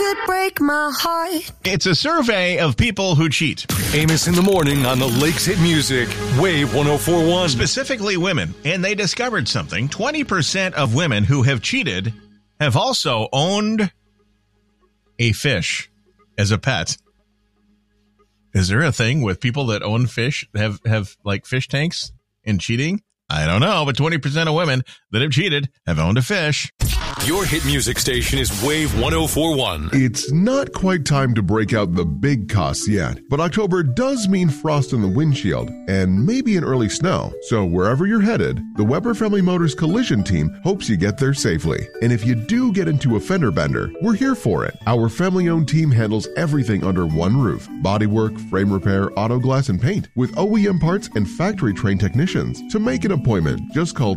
could break my heart. It's a survey of people who cheat. Amos in the morning on the Lakes Hit Music, Wave 104.1. Specifically women. And they discovered something. 20% of women who have cheated have also owned a fish as a pet. Is there a thing with people that own fish, have like fish tanks and cheating? I don't know, but 20% of women that have cheated have owned a fish. Your hit music station is Wave 104.1. It's not quite time to break out the big costs yet, but October does mean frost in the windshield and maybe an early snow. So wherever you're headed, the Weber Family Motors Collision Team hopes you get there safely. And if you do get into a fender bender, we're here for it. Our family-owned team handles everything under one roof: bodywork, frame repair, auto glass, and paint, with OEM parts and factory-trained technicians. To make an appointment, just call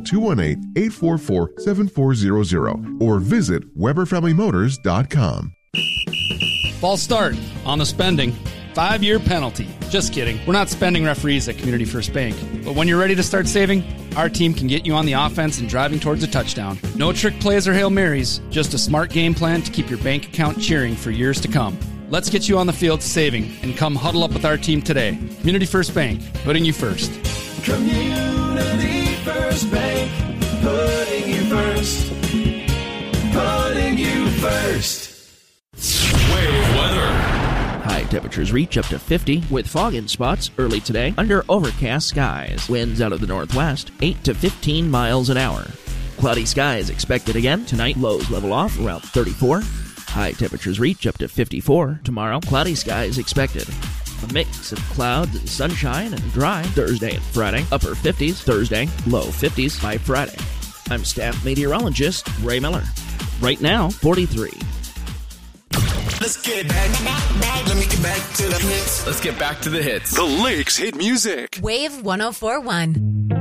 218-844-7400 or visit WeberFamilyMotors.com. False start on the spending. 5-year penalty. Just kidding. We're not spending referees at Community First Bank. But when you're ready to start saving, our team can get you on the offense and driving towards a touchdown. No trick plays or Hail Marys, just a smart game plan to keep your bank account cheering for years to come. Let's get you on the field saving and come huddle up with our team today. Community First Bank, putting you first. Community First Bank, putting you first. Putting you first. Wave weather. High temperatures reach up to 50 with fog in spots early today under overcast skies. Winds out of the northwest, 8 to 15 miles an hour. Cloudy skies expected again tonight. Lows level off around 34. High temperatures reach up to 54 tomorrow. Cloudy skies expected. A mix of clouds and sunshine and dry Thursday and Friday. Upper 50s Thursday, low 50s by Friday. I'm staff meteorologist Ray Miller. Right now, 43. Let's get back. Let me get back to the hits. Let's get back to the hits. The Lakes Hit Music. Wave 104.1.